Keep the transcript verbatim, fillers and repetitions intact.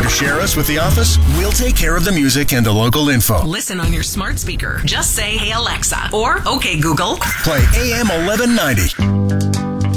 to share us with the office? We'll take care of the music and the local info. Listen on your smart speaker. Just say, "Hey Alexa," or "Okay Google." Play A M eleven ninety.